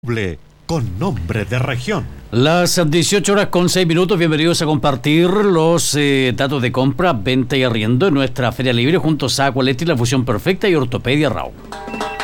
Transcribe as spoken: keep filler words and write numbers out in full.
Con nombre de región. Las dieciocho horas con seis minutos, bienvenidos a compartir los eh, datos de compra, venta y arriendo en nuestra Feria Libre junto a Aqua Electric, La Fusión Perfecta y Ortopedia Rau.